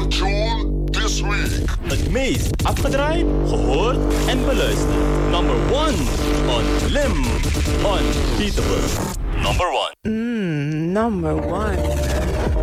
tune this week. Het meest afgedraaid, gehoord en beluisterd. Number 1 on Lim. Unbeatable. Number 1. Number 1.